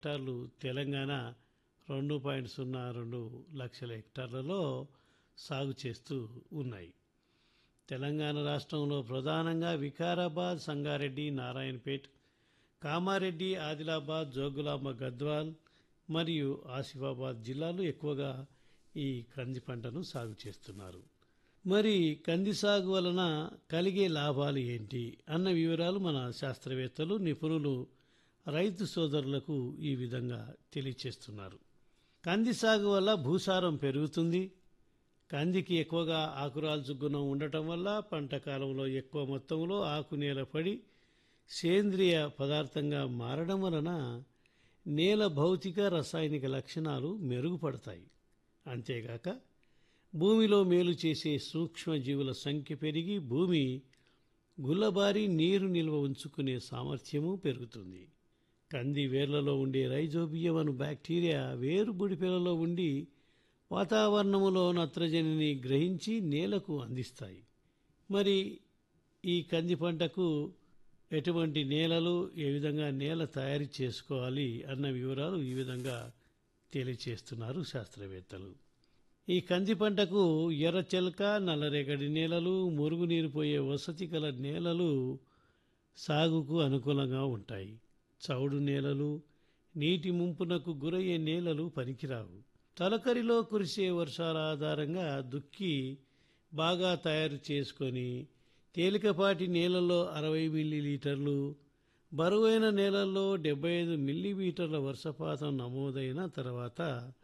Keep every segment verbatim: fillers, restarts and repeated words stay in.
హెక్టార్లు తెలంగాణ రెండు పాయింట్ సున్నా రెండు లక్షల హెక్టార్లలో సాగు చేస్తూ ఉన్నాయి. తెలంగాణ రాష్ట్రంలో ప్రధానంగా వికారాబాద్, సంగారెడ్డి, నారాయణపేట్, కామారెడ్డి, ఆదిలాబాద్, జోగులాంబ, గద్వాల్ మరియు ఆసిఫాబాద్ జిల్లాలు ఎక్కువగా ఈ కంది పంటను సాగు చేస్తున్నారు. మరి కంది సాగు వలన కలిగే లాభాలు ఏంటి అన్న వివరాలు మన శాస్త్రవేత్తలు, నిపుణులు రైతు సోదరులకు ఈ విధంగా తెలియచేస్తున్నారు. కంది సాగు వల్ల భూసారం పెరుగుతుంది. కందికి ఎక్కువగా ఆకురాల్చు గుణం ఉండటం వల్ల పంట కాలంలో ఎక్కువ మొత్తంలో ఆకు నేల పడి సేంద్రియ పదార్థంగా మారడం వలన నేల భౌతిక రసాయనిక లక్షణాలు మెరుగుపడతాయి. అంతేగాక భూమిలో మేలు చేసే సూక్ష్మజీవుల సంఖ్య పెరిగి భూమి గుల్లబారి నీరు నిల్వ ఉంచుకునే సామర్థ్యము పెరుగుతుంది. కంది వేర్లలో ఉండే రైజోబియం అను బ్యాక్టీరియా వేరు బుడిపెలలో ఉండి వాతావరణములో నత్రజనిని గ్రహించి నేలకు అందిస్తాయి. మరి ఈ కంది పంటకు ఎటువంటి నేలలు, ఏ విధంగా నేల తయారు చేసుకోవాలి అన్న వివరాలు ఈ విధంగా తెలియచేస్తున్నారు శాస్త్రవేత్తలు. ఈ కంది పంటకు ఎర్రచెలక, నల్లరేగడి నేలలు, మురుగునీరు పోయే వసతి గల నేలలు సాగుకు అనుకూలంగా ఉంటాయి. చౌడు నేలలు, నీటి ముంపునకు గురయ్యే నేలలు పనికిరావు. తొలకరిలో కురిసే వర్షాల ఆధారంగా దుక్కి బాగా తయారు చేసుకొని తేలికపాటి నేలల్లో అరవై మిల్లీలీటర్లు, బరువైన నేలల్లో డెబ్బై ఐదు మిల్లీమీటర్ల వర్షపాతం నమోదైన తర్వాత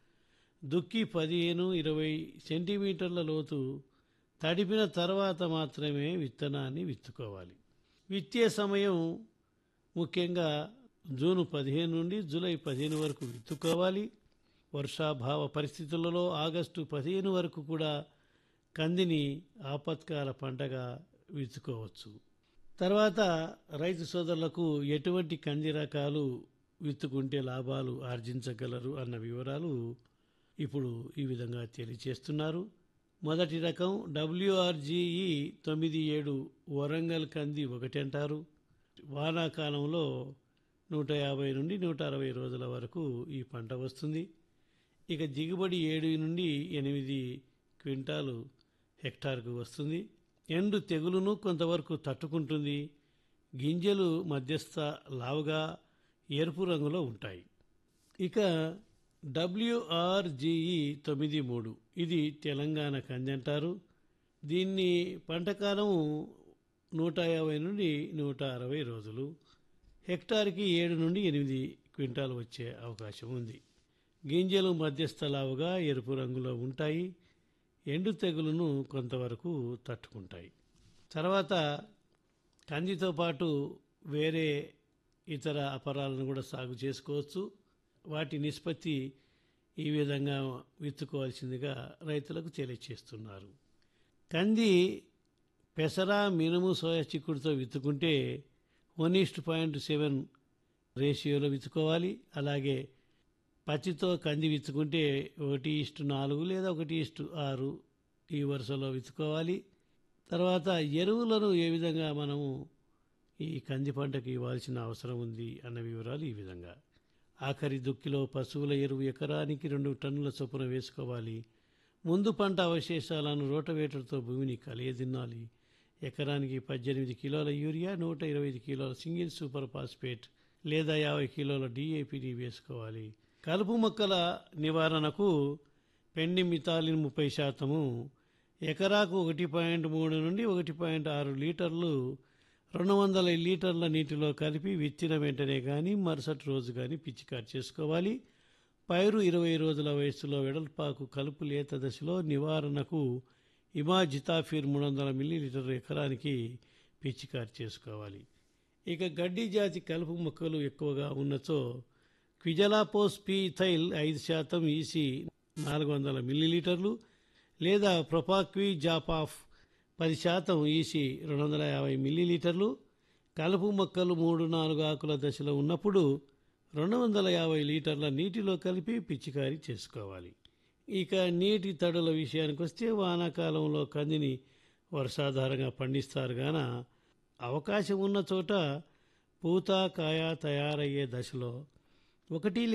దుక్కి పదిహేను ఇరవై సెంటీమీటర్ల లోతు తడిపిన తర్వాత మాత్రమే విత్తనాన్ని విత్తుకోవాలి. విత్తే సమయం ముఖ్యంగా జూన్ పదిహేను నుండి జూలై పదిహేను వరకు విత్తుకోవాలి. వర్షాభావ పరిస్థితులలో ఆగస్టు పదిహేను వరకు కూడా కందిని ఆపత్కాల పంటగా విత్తుకోవచ్చు. తర్వాత రైతు సోదరులకు ఎటువంటి కంది రకాలు విత్తుకుంటే లాభాలు ఆర్జించగలరు అన్న వివరాలు ఇప్పుడు ఈ విధంగా తెలియచేస్తున్నారు. మొదటి రకం డబ్ల్యూఆర్జీఈ తొమ్మిది ఏడు వరంగల్ కంది ఒకటి అంటారు. వానాకాలంలో నూట యాభై నుండి నూట అరవై రోజుల వరకు ఈ పంట వస్తుంది. ఇక దిగుబడి ఏడు నుండి ఎనిమిది క్వింటాలు హెక్టార్కు వస్తుంది. ఎండు తెగులును కొంతవరకు తట్టుకుంటుంది. గింజలు మధ్యస్థ లావుగా ఎరుపు రంగులో ఉంటాయి. ఇక డబ్ల్యూఆర్జీఈ తొమ్మిది మూడు ఇది తెలంగాణ కంది అంటారు. దీన్ని పంటకాలము నూట యాభై నుండి నూట అరవై రోజులు. హెక్టార్కి ఏడు నుండి ఎనిమిది క్వింటాలు వచ్చే అవకాశం ఉంది. గింజలు మధ్యస్థ లావుగా ఎరుపు రంగులో ఉంటాయి. ఎండు తెగులును కొంతవరకు తట్టుకుంటాయి. తర్వాత కందితో పాటు వేరే ఇతర అపరాలను కూడా సాగు చేసుకోవచ్చు. వాటి నిష్పత్తి ఈ విధంగా విత్తుకోవాల్సిందిగా రైతులకు తెలియచేస్తున్నారు. కంది పెసర, మినుము, soya చిక్కుడుతో విత్తుకుంటే one is to point seven రేషియోలో విత్తుకోవాలి. అలాగే పచ్చితో కంది విత్తుకుంటే ఒకటి ఇష్టు నాలుగు లేదా ఒకటి ఇష్టు ఆరు ఈ వరుసలో విత్తుకోవాలి. తర్వాత ఎరువులను ఏ విధంగా మనము ఈ కంది పంటకు ఇవ్వాల్సిన అవసరం ఉంది అన్న వివరాలు ఈ విధంగా. ఆఖరి దుక్కిలో పశువుల ఎరువు ఎకరానికి రెండు టన్నుల చొప్పున వేసుకోవాలి. ముందు పంట అవశేషాలను రోటవేటర్తో భూమిని కలియదిన్నాలి. ఎకరానికి పద్దెనిమిది కిలోల యూరియా, నూట ఇరవై ఐదు కిలోల సింగిల్ సూపర్ ఫాస్ఫేట్ లేదా యాభై కిలోల డిఏపిని వేసుకోవాలి. కలుపు మొక్కల నివారణకు పెండి మితాలిన్ ముప్పై శాతము ఎకరాకు ఒకటి పాయింట్ మూడు నుండి ఒకటి పాయింట్ ఆరు లీటర్లు రెండు వందల లీటర్ల నీటిలో కలిపి విత్తిన వెంటనే కానీ మరుసటి రోజు కానీ పిచికారి చేసుకోవాలి. పైరు ఇరవై రోజుల వయస్సులో వెడల్పాకు కలుపు లేత దశలో నివారణకు ఇమాజితాఫిర్ మూడు వందల మిల్లీలీటర్ ఎకరానికి పిచికారి చేసుకోవాలి. ఇక గడ్డి జాతి కలుపు మొక్కలు ఎక్కువగా ఉన్నచో క్విజలాపోస్ పీథైల్ ఐదు శాతం ఈసీ నాలుగు వందల మిల్లీలీటర్లు లేదా ప్రొపాక్వి జాపాఫ్ పది శాతం ఈసీ రెండు వందల యాభై మిల్లీలీటర్లు. కలుపు మొక్కలు మూడు నాలుగు ఆకుల దశలో ఉన్నప్పుడు రెండు వందల యాభై లీటర్ల నీటిలో కలిపి పిచికారీ చేసుకోవాలి. ఇక నీటి తడుల విషయానికి వస్తే వానాకాలంలో కందిని వర్షాధారంగా పండిస్తారు గాన అవకాశం ఉన్న చోట పూత కాయ తయారయ్యే దశలో ఒకటి